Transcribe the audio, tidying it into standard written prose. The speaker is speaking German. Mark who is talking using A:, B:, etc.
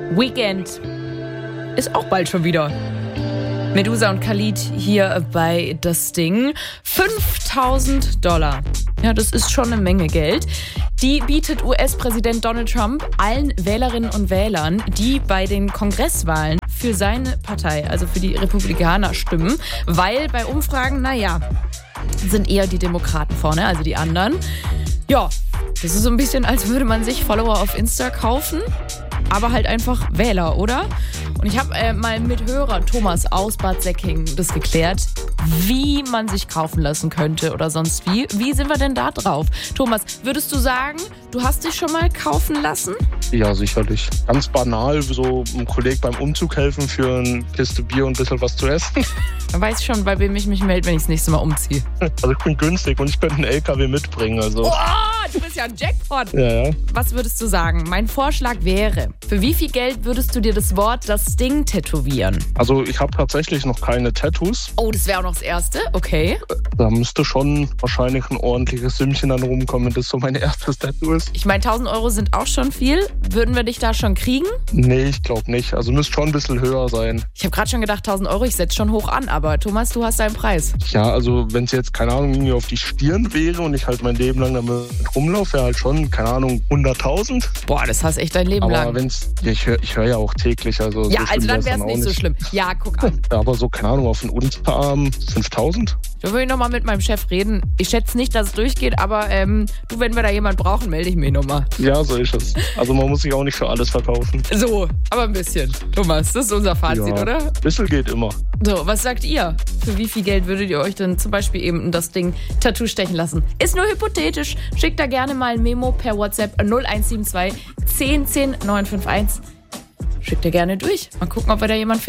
A: Weekend ist auch bald schon wieder. Medusa und Khalid hier bei Das Ding. $5.000. Ja, das ist schon eine Menge Geld. Die bietet US-Präsident Donald Trump allen Wählerinnen und Wählern, die bei den Kongresswahlen für seine Partei, also für die Republikaner, stimmen. Weil bei Umfragen, sind eher die Demokraten vorne, also die anderen. Ja, das ist so ein bisschen, als würde man sich Follower auf Insta kaufen, aber halt einfach Wähler, oder? Und ich habe mal mit Hörer Thomas aus Bad Säckingen das geklärt, wie man sich kaufen lassen könnte oder sonst wie. Wie sind wir denn da drauf? Thomas, würdest du sagen, du hast dich schon mal kaufen lassen?
B: Ja, sicherlich. Ganz banal, so einem Kollegen beim Umzug helfen für eine Kiste Bier und ein bisschen was zu essen.
A: Man weiß schon, bei wem ich mich melde, wenn ich das nächste Mal umziehe.
B: Also ich bin günstig und ich könnte einen LKW mitbringen. Also.
A: Oh, du bist ja ein Jackpot.
B: Ja.
A: Was würdest du sagen? Mein Vorschlag wäre, für wie viel Geld würdest du dir das Wort Das Ding tätowieren?
B: Also ich habe tatsächlich noch keine Tattoos.
A: Oh, das wäre auch noch das Erste? Okay.
B: Da müsste schon wahrscheinlich ein ordentliches Sümmchen dann rumkommen, wenn das so mein erstes Tattoo ist.
A: Ich meine, 1.000 Euro sind auch schon viel. Würden wir dich da schon kriegen?
B: Nee, ich glaube nicht. Also müsste schon ein bisschen höher sein.
A: Ich habe gerade schon gedacht, 1.000 Euro, ich setze schon hoch an. Aber Thomas, du hast deinen Preis.
B: Ja, also wenn es jetzt, keine Ahnung, irgendwie auf die Stirn wäre und ich halt mein Leben lang damit rumlaufe, wäre halt schon, keine Ahnung, 100.000.
A: Boah, das hast echt dein Leben lang.
B: Aber wenn's, ich höre ja auch täglich. Also
A: ja,
B: so
A: also dann wäre es nicht so schlimm. Ja, guck an.
B: Ja, aber so, keine Ahnung, auf den Unterarm 5.000.
A: Da will ich nochmal mit meinem Chef reden. Ich schätze nicht, dass es durchgeht, aber du, wenn wir da jemanden brauchen, melde ich mich nochmal.
B: Ja, so ist es. Also man muss sich auch nicht für alles verkaufen.
A: So, aber ein bisschen. Thomas, das ist unser Fazit,
B: ja,
A: oder?
B: Ein bisschen geht immer.
A: So, was sagt ihr? Für wie viel Geld würdet ihr euch denn zum Beispiel eben das Ding Tattoo stechen lassen? Ist nur hypothetisch. Schickt da gerne mal ein Memo per WhatsApp 0172 10 10 951. Schickt ihr gerne durch. Mal gucken, ob wir da jemanden finden.